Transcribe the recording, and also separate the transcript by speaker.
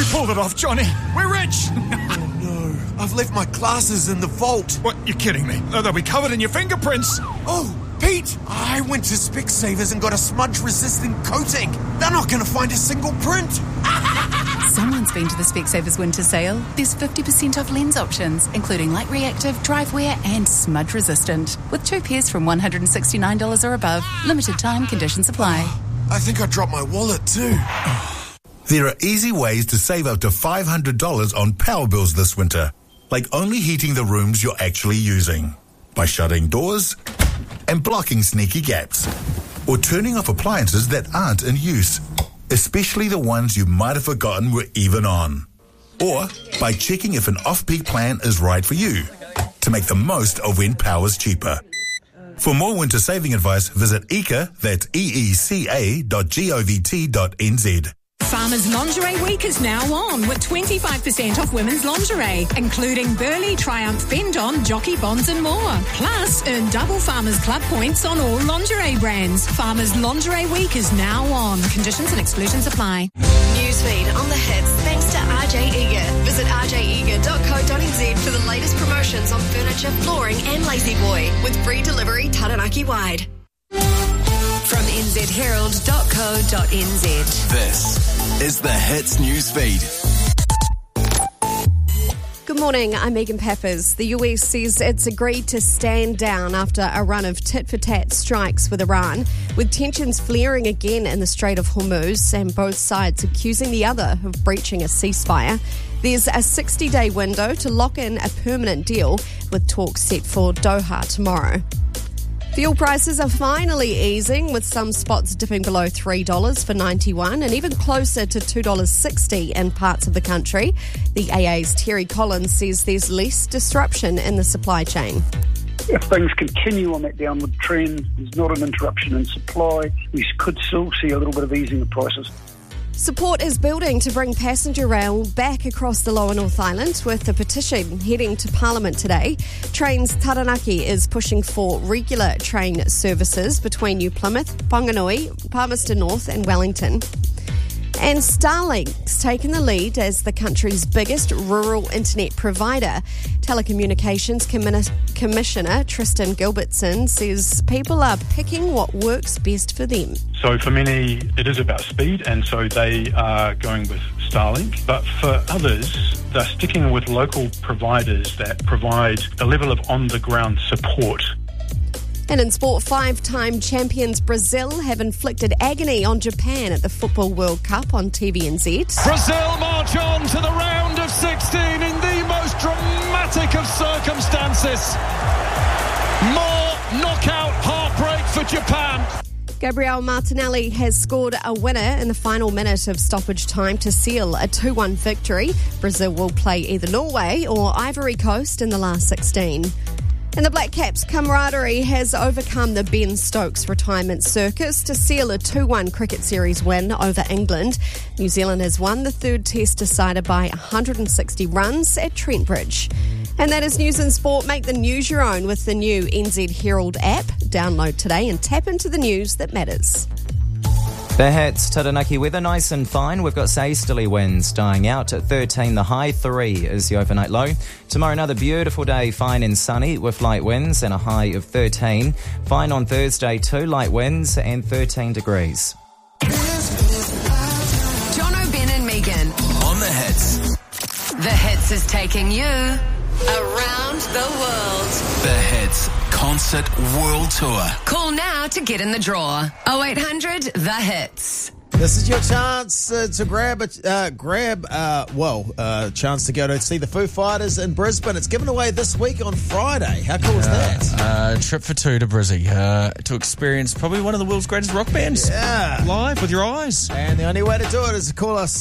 Speaker 1: We pulled it off, Johnny. We're rich.
Speaker 2: Oh, no. I've left my glasses in the vault.
Speaker 1: What? You're kidding me. They'll be covered in your fingerprints.
Speaker 2: Oh, Pete, I went to Specsavers and got a smudge-resistant coating. They're not going to find a single print.
Speaker 3: Someone's been to the Specsavers winter sale. There's 50% off lens options, including light reactive, drive wear and smudge resistant. With 2 pairs from $169 or above. Limited time, conditions apply.
Speaker 2: I think I dropped my wallet too.
Speaker 4: There are easy ways to save up to $500 on power bills this winter, like only heating the rooms you're actually using, by shutting doors and blocking sneaky gaps, or turning off appliances that aren't in use, especially the ones you might have forgotten were even on, or by checking if an off-peak plan is right for you, to make the most of when power's cheaper. For more winter saving advice, visit EECA, that's eeca.govt.nz.
Speaker 5: Farmers Lingerie Week is now on with 25% off women's lingerie, including Burley, Triumph, Fendon, Jockey Bonds and more. Plus, earn double Farmers Club points on all lingerie brands. Farmers Lingerie Week is now on. Conditions and exclusions apply.
Speaker 6: Newsfeed on the hits thanks to RJ Eager. Visit rjeager.co.nz for the latest promotions on furniture, flooring and Lazy Boy with free delivery Taranaki wide. From nzherald.co.nz.
Speaker 7: This is the Hits Newsfeed.
Speaker 8: Good morning, I'm Megan Peppers. The US says it's agreed to stand down after a run of tit-for-tat strikes with Iran, with tensions flaring again in the Strait of Hormuz and both sides accusing the other of breaching a ceasefire. There's a 60-day window to lock in a permanent deal, with talks set for Doha tomorrow. Fuel prices are finally easing, with some spots dipping below $3 for 91 and even closer to $2.60 in parts of the country. The AA's Terry Collins says there's less disruption in the supply chain.
Speaker 9: If things continue on that downward trend, there's not an interruption in supply, we could still see a little bit of easing of prices.
Speaker 8: Support is building to bring passenger rail back across the Lower North Island, with a petition heading to Parliament today. Trains Taranaki is pushing for regular train services between New Plymouth, Whanganui, Palmerston North and Wellington. And Starlink's taken the lead as the country's biggest rural internet provider. Telecommunications Commissioner Tristan Gilbertson says people are picking what works best for them.
Speaker 10: So for many, it is about speed, and so they are going with Starlink. But for others, they're sticking with local providers that provide a level of on-the-ground support.
Speaker 8: And in sport, 5-time champions Brazil have inflicted agony on Japan at the Football World Cup on TVNZ.
Speaker 11: Brazil march on to the round of 16 in the most dramatic of circumstances. More knockout heartbreak for Japan.
Speaker 8: Gabriel Martinelli has scored a winner in the final minute of stoppage time to seal a 2-1 victory. Brazil will play either Norway or Ivory Coast in the last 16. And the Black Caps' camaraderie has overcome the Ben Stokes retirement circus to seal a 2-1 cricket series win over England. New Zealand has won the third test decider by 160 runs at Trent Bridge. And that is news and sport. Make the news your own with the new NZ Herald app. Download today and tap into the news that matters.
Speaker 12: The Hits, Taranaki weather nice and fine. We've got easterly winds dying out at 13. The high 3 is the overnight low. Tomorrow another beautiful day, fine and sunny with light winds and a high of 13. Fine on Thursday too, light winds and 13 degrees.
Speaker 6: Jono, Ben and Megan.
Speaker 7: On the Hits.
Speaker 6: The Hits is taking you around the world.
Speaker 7: The Hits Concert World Tour.
Speaker 6: Call now to get in the draw. 0800 The Hits.
Speaker 13: This is your chance to grab a chance to go to see the Foo Fighters in Brisbane. It's given away this week on Friday. How cool is that?
Speaker 14: Trip for two to Brizzy to experience probably one of the world's greatest rock bands live with your eyes.
Speaker 13: And the only way to do it is to call us